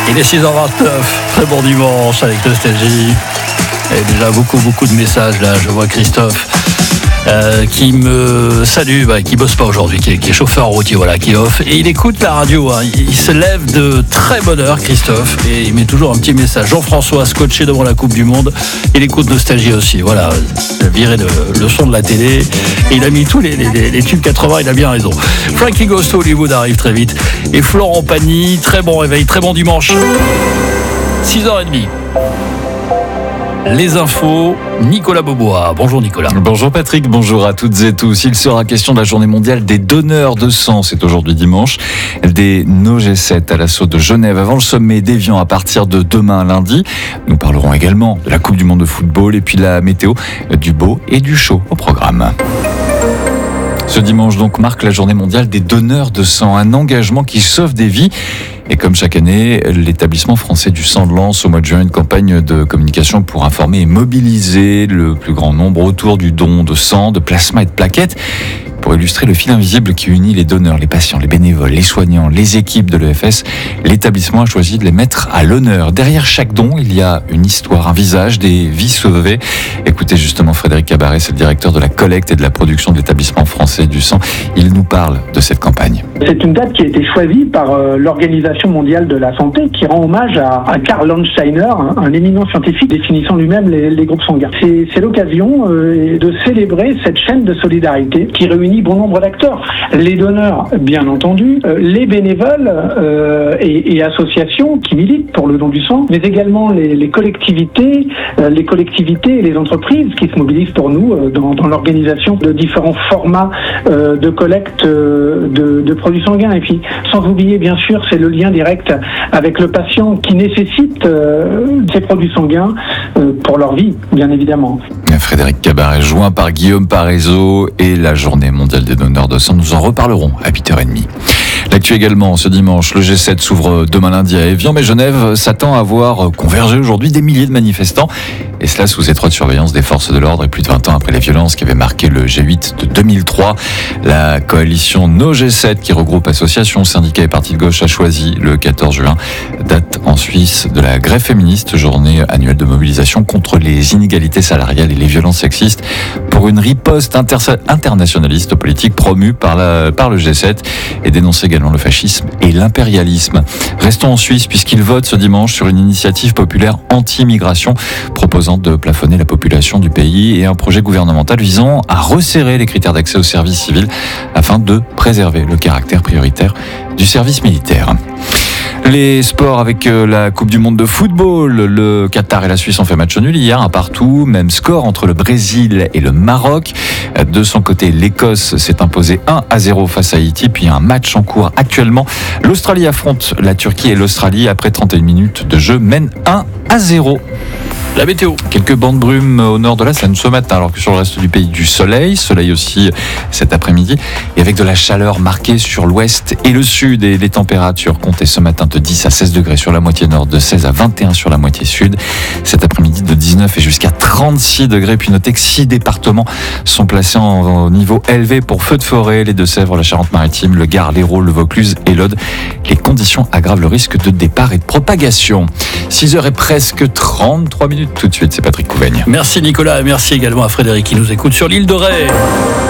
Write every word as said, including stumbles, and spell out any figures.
Il est six heures vingt-neuf, très bon dimanche avec Nostalgie. Et déjà beaucoup beaucoup de messages là, je vois Christophe euh, qui me salue, bah, qui bosse pas aujourd'hui, qui est, qui est chauffeur routier, voilà, qui est off. Et il écoute la radio, hein. il, il se lève de très bonne heure Christophe, et il met toujours un petit message. Jean-François, scotché devant la Coupe du Monde, il écoute Nostalgie aussi, voilà, il a viré le, le son de la télé, et il a mis tous les, les, les tubes quatre-vingts, il a bien raison. Frankie Goes to Hollywood arrive très vite, et Florent Pagny, très bon réveil, très bon dimanche, six heures trente. Les infos, Nicolas Beaubois. Bonjour Nicolas. Bonjour Patrick, bonjour à toutes et tous. Il sera question de la journée mondiale des donneurs de sang, c'est aujourd'hui dimanche, des No G sept à l'assaut de Genève avant le sommet d'Évian à partir de demain lundi. Nous parlerons également de la Coupe du Monde de football et puis de la météo, du beau et du chaud au programme. Ce dimanche donc marque la journée mondiale des donneurs de sang, un engagement qui sauve des vies. Et comme chaque année, l'établissement français du sang lance au mois de juin une campagne de communication pour informer et mobiliser le plus grand nombre autour du don de sang, de plasma et de plaquettes. Pour illustrer le fil invisible qui unit les donneurs, les patients, les bénévoles, les soignants, les équipes de l'E F S, l'établissement a choisi de les mettre à l'honneur. Derrière chaque don, il y a une histoire, un visage, des vies sauvées. Écoutez justement Frédéric Cabaret, c'est le directeur de la collecte et de la production de l'établissement français du sang. Il nous parle de cette campagne. C'est une date qui a été choisie par euh, l'Organisation mondiale de la santé qui rend hommage à, à Karl Landsteiner, un, un éminent scientifique définissant lui-même les, les groupes sanguins. C'est, c'est l'occasion euh, de célébrer cette chaîne de solidarité qui réunit bon nombre d'acteurs. Les donneurs, bien entendu, euh, les bénévoles euh, et, et associations qui militent pour le don du sang, mais également les, les collectivités, euh, les collectivités et les entreprises qui se mobilisent pour nous euh, dans, dans l'organisation de différents formats euh, de collecte euh, de, de produits sanguins. Et puis, sans oublier, bien sûr, c'est le lien direct avec le patient qui nécessite euh, ces produits sanguins euh, pour leur vie, bien évidemment. Frédéric Cabaret, joint par Guillaume Parisot et la journée mondiale des donneurs de sang. Nous en reparlerons à huit heures trente. L'actu également, ce dimanche, le G sept s'ouvre demain lundi à Évian, mais Genève s'attend à voir converger aujourd'hui des milliers de manifestants, et cela sous étroite surveillance des forces de l'ordre et plus de vingt ans après les violences qui avaient marqué le G huit de deux mille trois. La coalition No G sept, qui regroupe associations, syndicats et partis de gauche, a choisi le quatorze juin, date en Suisse de la grève féministe, journée annuelle de mobilisation contre les inégalités salariales et les violences sexistes, pour une riposte inter- internationaliste politique promue par, la, par le G sept et dénoncer également le fascisme et l'impérialisme. Restons en Suisse puisqu'ils votent ce dimanche sur une initiative populaire anti-immigration proposant de plafonner la population du pays et un projet gouvernemental visant à resserrer les critères d'accès au service civil afin de préserver le caractère prioritaire du service militaire. Les sports avec la Coupe du Monde de football. Le Qatar et la Suisse ont fait match nul hier, un partout. Même score entre le Brésil et le Maroc. De son côté, l'Écosse s'est imposée un à zéro face à Haïti. Puis un match en cours actuellement. L'Australie affronte la Turquie et l'Australie, après trente et une minutes de jeu, mène un à zéro. La météo. Quelques bancs de brume au nord de la Seine ce matin, alors que sur le reste du pays, du soleil. Soleil aussi cet après-midi. Et avec de la chaleur marquée sur l'ouest et le sud. Et les températures comptées ce matin de dix à seize degrés sur la moitié nord, de seize à vingt et un sur la moitié sud. Cet après-midi de dix-neuf et jusqu'à trente-six degrés. Puis notez que six départements sont placés en niveau élevé pour feux de forêt. Les Deux-Sèvres, la Charente-Maritime, le Gard, l'Hérault, le Vaucluse et l'Aude. Les conditions aggravent le risque de départ et de propagation. six heures et presque trente-trois minutes. Tout de suite, c'est Patrick Couvaigne. Merci Nicolas et merci également à Frédéric qui nous écoute sur l'île de Ré.